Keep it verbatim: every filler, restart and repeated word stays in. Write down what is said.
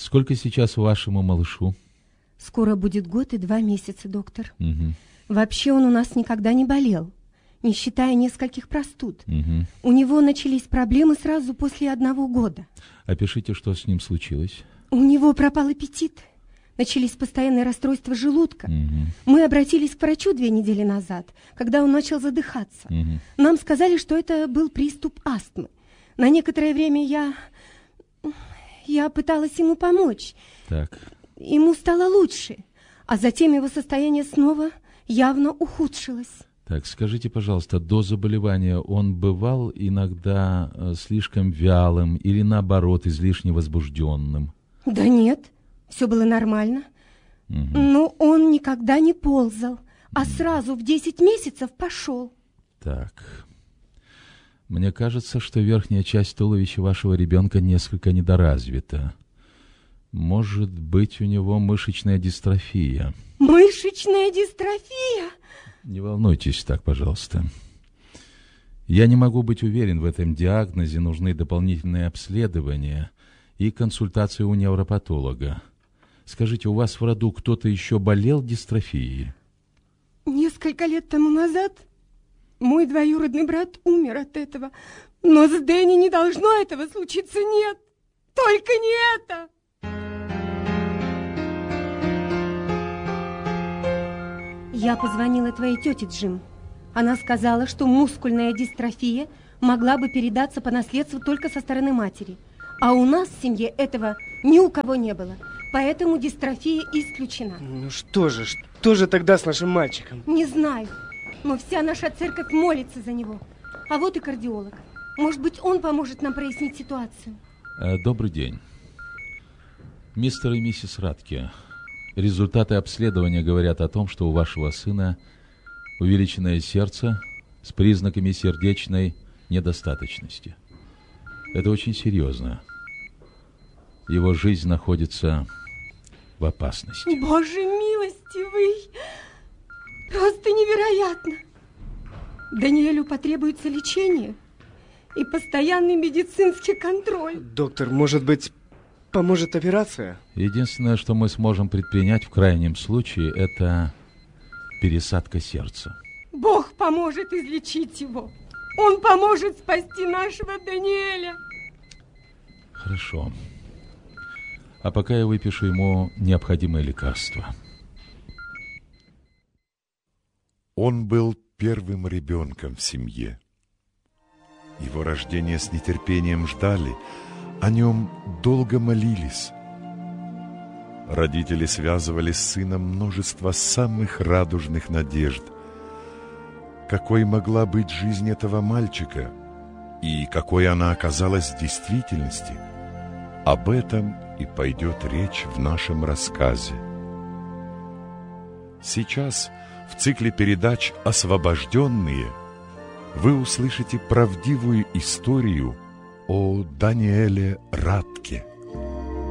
Сколько сейчас вашему малышу? Скоро будет год и два месяца, доктор. Угу. Вообще он у нас никогда не болел, не считая нескольких простуд. Угу. У него начались проблемы сразу после одного года. Опишите, что с ним случилось. У него пропал аппетит. Начались постоянные расстройства желудка. Угу. Мы обратились к врачу две недели назад, когда он начал задыхаться. Угу. Нам сказали, что это был приступ астмы. На некоторое время я... Я пыталась ему помочь. Так. Ему стало лучше, а затем его состояние снова явно ухудшилось. Так, скажите, пожалуйста, до заболевания он бывал иногда э, слишком вялым или, наоборот, излишне возбужденным? Да нет, все было нормально. Угу. Но он никогда не ползал, а сразу в десять месяцев пошел. Так. Мне кажется, что верхняя часть туловища вашего ребенка несколько недоразвита. Может быть, у него мышечная дистрофия. Мышечная дистрофия? Не волнуйтесь так, пожалуйста. Я не могу быть уверен в этом диагнозе, нужны дополнительные обследования и консультация у невропатолога. Скажите, у вас в роду кто-то еще болел дистрофией? Несколько лет тому назад мой двоюродный брат умер от этого. Но с Дэнни не должно этого случиться, нет. Только не это. Я позвонила твоей тете, Джим. Она сказала, что мускульная дистрофия могла бы передаться по наследству только со стороны матери. А у нас в семье этого ни у кого не было. Поэтому дистрофия исключена. Ну что же, что же тогда с нашим мальчиком? Не знаю, но вся наша церковь молится за него. А вот и кардиолог. Может быть, он поможет нам прояснить ситуацию. Добрый день. Мистер и миссис Радке, результаты обследования говорят о том, что у вашего сына увеличенное сердце с признаками сердечной недостаточности. Это очень серьезно. Его жизнь находится в опасности. Боже милостивый! Просто невероятно! Даниэлю потребуется лечение и постоянный медицинский контроль. Доктор, может быть, поможет операция? Единственное, что мы сможем предпринять в крайнем случае, это пересадка сердца. Бог поможет излечить его. Он поможет спасти нашего Даниэля. Хорошо. А пока я выпишу ему необходимые лекарства. Он был первым ребенком в семье. Его рождение с нетерпением ждали, о нем долго молились. Родители связывали с сыном множество самых радужных надежд. Какой могла быть жизнь этого мальчика и какой она оказалась в действительности, об этом и пойдет речь в нашем рассказе. Сейчас в цикле передач «Освобожденные» вы услышите правдивую историю о Даниэле Радке.